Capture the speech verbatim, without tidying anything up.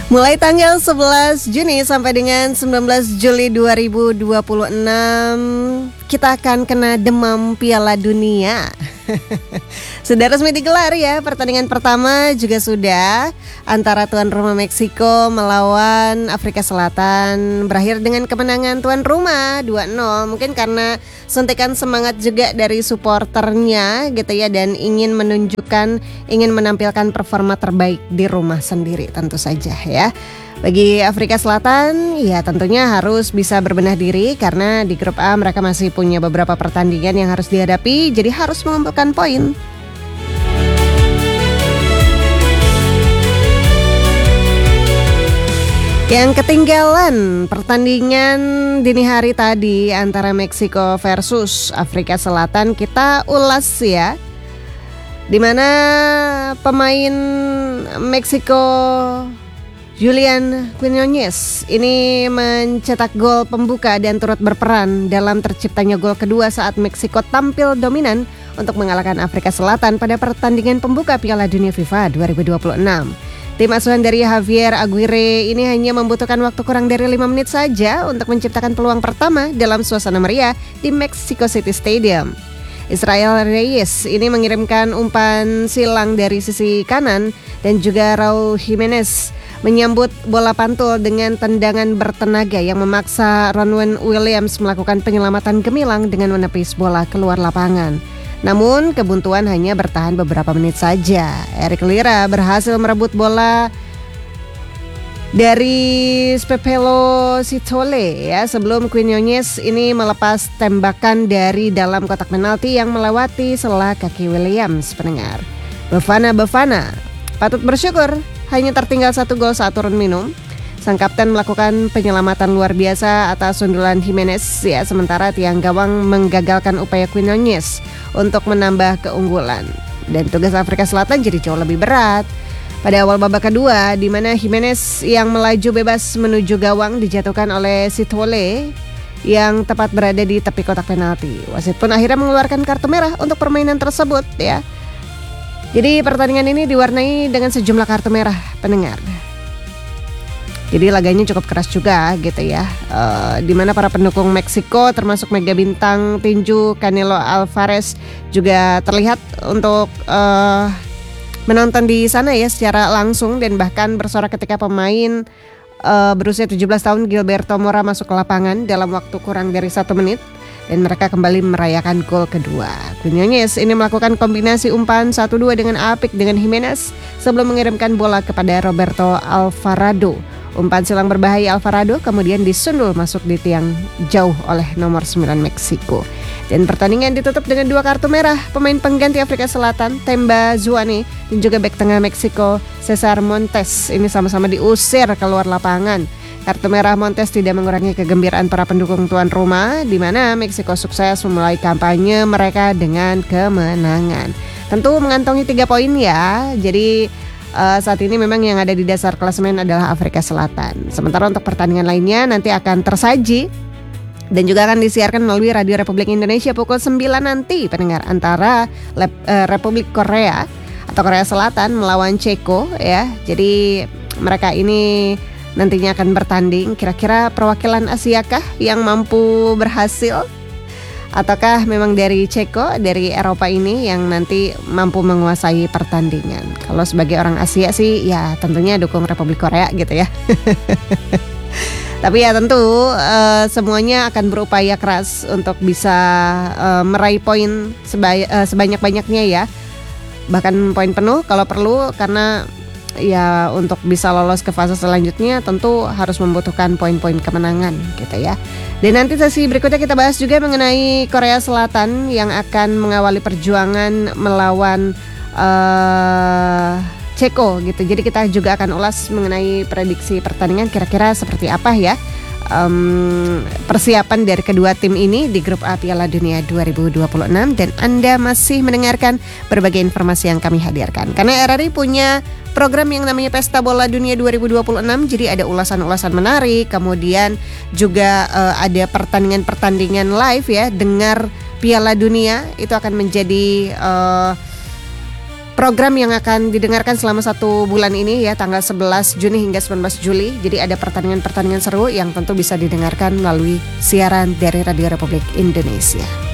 Mulai tanggal sebelas Juni sampai dengan sembilan belas Juli dua ribu dua puluh enam kita akan kena demam Piala Dunia. Sudah resmi digelar ya, pertandingan pertama juga sudah antara tuan rumah Meksiko melawan Afrika Selatan berakhir dengan kemenangan tuan rumah dua nol. Mungkin karena suntikan semangat juga dari supporternya gitu ya, dan ingin menunjukkan, ingin menampilkan performa terbaik di rumah sendiri tentu saja ya. Bagi Afrika Selatan ya tentunya harus bisa berbenah diri karena di grup A mereka masih punya beberapa pertandingan yang harus dihadapi, jadi harus mengumpulkan poin. Yang ketinggalan pertandingan dini hari tadi antara Meksiko versus Afrika Selatan kita ulas ya, dimana pemain Meksiko Julian Quinones ini mencetak gol pembuka dan turut berperan dalam terciptanya gol kedua saat Meksiko tampil dominan untuk mengalahkan Afrika Selatan pada pertandingan pembuka Piala Dunia FIFA dua ribu dua puluh enam. Tim asuhan dari Javier Aguirre ini hanya membutuhkan waktu kurang dari lima menit saja untuk menciptakan peluang pertama dalam suasana meriah di Mexico City Stadium. Israel Reyes ini mengirimkan umpan silang dari sisi kanan dan juga Raul Jimenez menyambut bola pantul dengan tendangan bertenaga yang memaksa Ronwen Williams melakukan penyelamatan gemilang dengan menepis bola keluar lapangan. Namun kebuntuan hanya bertahan beberapa menit saja. Eric Lira berhasil merebut bola dari Spepelo Sitole ya, sebelum Quinones ini melepas tembakan dari dalam kotak penalti yang melewati sela kaki Williams. Pendengar, Bafana Bafana patut bersyukur hanya tertinggal satu gol saat turun minum. Sang kapten melakukan penyelamatan luar biasa atas sundulan Jimenez ya, sementara tiang gawang menggagalkan upaya Quinones untuk menambah keunggulan. Dan tugas Afrika Selatan jadi jauh lebih berat pada awal babak kedua, di mana Jimenez yang melaju bebas menuju gawang dijatuhkan oleh Sitole yang tepat berada di tepi kotak penalti. Wasit pun akhirnya mengeluarkan kartu merah untuk permainan tersebut ya. Jadi pertandingan ini diwarnai dengan sejumlah kartu merah, pendengar. Jadi laganya cukup keras juga gitu ya, uh, di mana para pendukung Meksiko termasuk mega bintang tinju Canelo Alvarez juga terlihat untuk uh, menonton di sana ya secara langsung, dan bahkan bersorak ketika pemain uh, berusia tujuh belas tahun Gilberto Mora masuk ke lapangan dalam waktu kurang dari satu menit. Dan mereka kembali merayakan gol kedua. Quinones ini melakukan kombinasi umpan satu dua dengan apik dengan Jimenez sebelum mengirimkan bola kepada Roberto Alvarado. Umpan silang berbahaya Alvarado kemudian disundul masuk di tiang jauh oleh nomor sembilan Meksiko. Dan pertandingan ditutup dengan dua kartu merah pemain pengganti Afrika Selatan, Themba Zwane, dan juga bek tengah Meksiko Cesar Montes ini sama-sama diusir keluar lapangan. Kartu merah Montes tidak mengurangi kegembiraan para pendukung tuan rumah, di mana Meksiko sukses memulai kampanye mereka dengan kemenangan. Tentu mengantongi tiga poin ya. Jadi uh, saat ini memang yang ada di dasar klasemen adalah Afrika Selatan. Sementara untuk pertandingan lainnya nanti akan tersaji dan juga akan disiarkan melalui Radio Republik Indonesia pukul sembilan nanti, pendengar, antara Lep, uh, Republik Korea atau Korea Selatan melawan Ceko ya. Jadi mereka ini nantinya akan bertanding. Kira-kira perwakilan Asia kah yang mampu berhasil? Ataukah memang dari Ceko, dari Eropa ini yang nanti mampu menguasai pertandingan? Kalau sebagai orang Asia sih ya tentunya dukung Republik Korea gitu ya. Tapi ya tentu uh, semuanya akan berupaya keras untuk bisa uh, meraih poin seba- uh, sebanyak-banyaknya ya. Bahkan poin penuh kalau perlu, karena ya untuk bisa lolos ke fase selanjutnya tentu harus membutuhkan poin-poin kemenangan gitu ya. Dan nanti sesi berikutnya kita bahas juga mengenai Korea Selatan yang akan mengawali perjuangan melawan uh, Ceko gitu. Jadi kita juga akan ulas mengenai prediksi pertandingan kira-kira seperti apa ya um, persiapan dari kedua tim ini di grup A Piala Dunia dua ribu dua puluh enam. Dan Anda masih mendengarkan berbagai informasi yang kami hadirkan karena R R I punya program yang namanya Pesta Bola Dunia dua ribu dua puluh enam. Jadi ada ulasan-ulasan menarik, kemudian juga uh, ada pertandingan-pertandingan live ya, dengar Piala Dunia itu akan menjadi uh, program yang akan didengarkan selama satu bulan ini ya, tanggal sebelas Juni hingga sembilan belas Juli. Jadi ada pertandingan-pertandingan seru yang tentu bisa didengarkan melalui siaran dari Radio Republik Indonesia.